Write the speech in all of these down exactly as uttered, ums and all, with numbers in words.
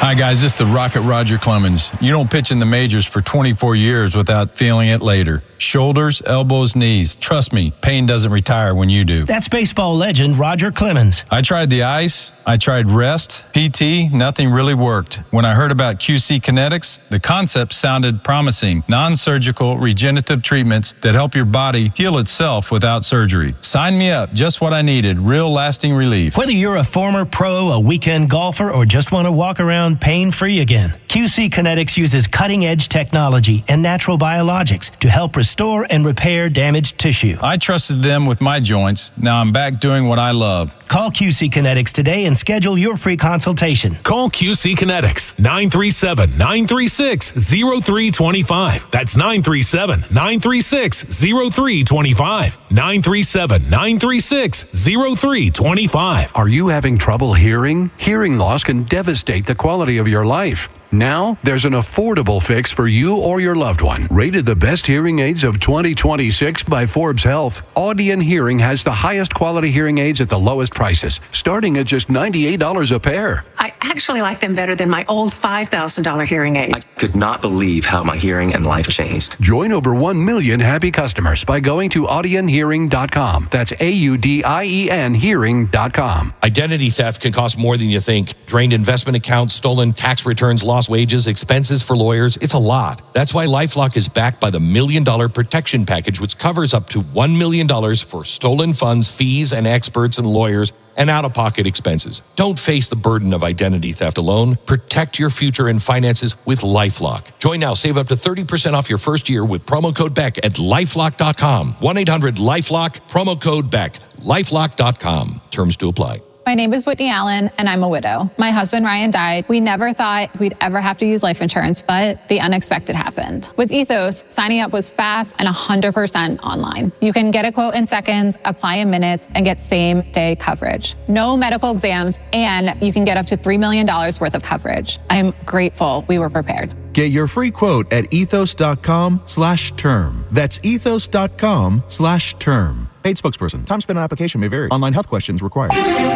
Hi, guys. This is the Rocket Roger Clemens. You don't pitch in the majors for twenty-four years without feeling it later. Shoulders, elbows, knees. Trust me, pain doesn't retire when you do. That's baseball legend Roger Clemens. I tried the ice. I tried rest, P T. Nothing really worked. When I heard about Q C Kinetics, the concept sounded promising. Non-surgical regenerative treatments that help your body heal itself without surgery. Sign me up. Just what I needed. Real lasting relief. Whether you're a former pro, a weekend golfer, or just want to walk around pain-free again, Q C Kinetics uses cutting-edge technology and natural biologics to help restore and repair damaged tissue. I trusted them with my joints. Now I'm back doing what I love. Call Q C Kinetics today and schedule your free consultation. Call Q C Kinetics, nine three seven, nine three six, zero three two five. That's nine three seven, nine three six, zero three two five. nine three seven, nine three six, zero three two five. Are you having trouble hearing? Hearing loss can devastate the quality of your life. Now, there's an affordable fix for you or your loved one. Rated the best hearing aids of twenty twenty-six by Forbes Health, Audion Hearing has the highest quality hearing aids at the lowest prices, starting at just ninety-eight dollars a pair. I actually like them better than my old five thousand dollars hearing aid. I could not believe how my hearing and life changed. Join over one million happy customers by going to audion hearing dot com. That's A U D I E N hearing dot com. Identity theft can cost more than you think. Drained investment accounts, stolen tax returns, lost wages, expenses for lawyers. It's a lot. That's why LifeLock is backed by the Million Dollar Protection Package, which covers up to one million dollars for stolen funds, fees, and experts and lawyers, and out-of-pocket expenses. Don't face the burden of identity theft alone. Protect your future and finances with LifeLock. Join now. Save up to thirty percent off your first year with promo code Beck at lifelock dot com. one eight hundred lifelock, promo code Beck. lifelock dot com. Terms to apply. My name is Whitney Allen, and I'm a widow. My husband, Ryan, died. We never thought we'd ever have to use life insurance, but the unexpected happened. With Ethos, signing up was fast and one hundred percent online. You can get a quote in seconds, apply in minutes, and get same-day coverage. No medical exams, and you can get up to three million dollars worth of coverage. I'm grateful we were prepared. Get your free quote at ethos.com slash term. That's ethos.com slash term. Paid spokesperson. Time spent on application may vary. Online health questions required.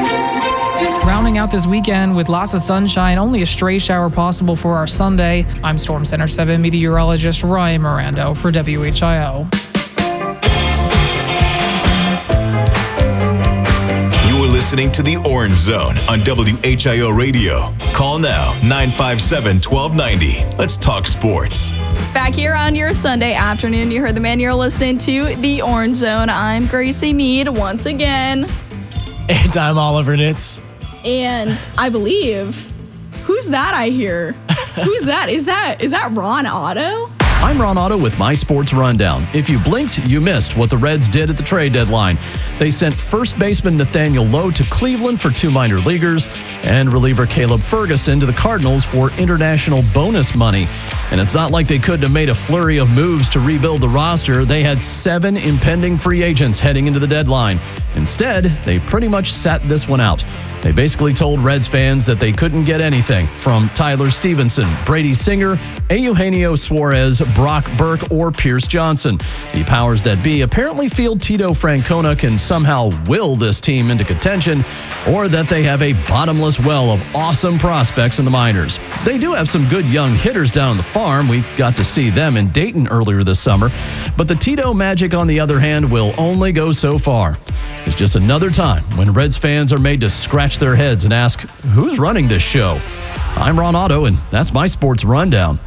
Rounding out this weekend with lots of sunshine, only a stray shower possible for our Sunday. I'm Storm Center seven meteorologist Ryan Mirando for W H I O. You're listening to The Orange Zone on W H I O Radio. Call now, nine five seven, one two nine zero. Let's talk sports. Back here on your Sunday afternoon, you heard the man you're listening to, The Orange Zone. I'm Gracie Mead once again. And I'm Oliver Nitz. And I believe, who's that I hear? Who's that? Is that is that Ron Otto? I'm Ron Otto with My Sports Rundown. If you blinked, you missed what the Reds did at the trade deadline. They sent first baseman Nathaniel Lowe to Cleveland for two minor leaguers and reliever Caleb Ferguson to the Cardinals for international bonus money. And it's not like they couldn't have made a flurry of moves to rebuild the roster. They had seven impending free agents heading into the deadline. Instead, they pretty much sat this one out. They basically told Reds fans that they couldn't get anything from Tyler Stevenson, Brady Singer, Eugenio Suarez, Brock Burke, or Pierce Johnson. The powers that be apparently feel Tito Francona can somehow will this team into contention, or that they have a bottomless well of awesome prospects in the minors. They do have some good young hitters down on the farm. We got to see them in Dayton earlier this summer. But the Tito magic, on the other hand, will only go so far. It's just another time when Reds fans are made to scratch their heads and ask, who's running this show? I'm Ron Otto, and that's my sports rundown.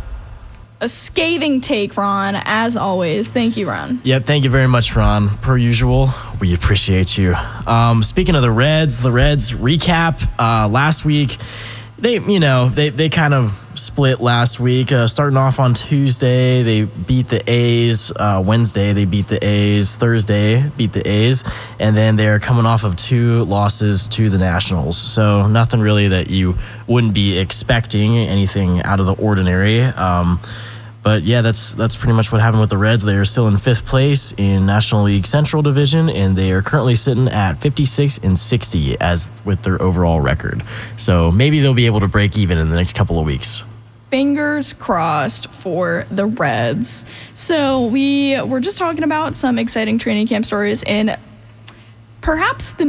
A scathing take, Ron, as always. Thank you, Ron. Yep, thank you very much, Ron. Per usual, we appreciate you. Um, speaking of the Reds, the Reds recap uh, last week. They, you know, they, they kind of split last week. Uh, starting off on Tuesday, they beat the A's. Uh, Wednesday, they beat the A's. Thursday, beat the A's. And then they're coming off of two losses to the Nationals. So nothing really that you wouldn't be expecting, anything out of the ordinary. Um, But yeah, that's that's pretty much what happened with the Reds. They are still in fifth place in National League Central Division, and they are currently sitting at fifty-six and sixty as with their overall record. So maybe they'll be able to break even in the next couple of weeks. Fingers crossed for the Reds. So we were just talking about some exciting training camp stories, and perhaps the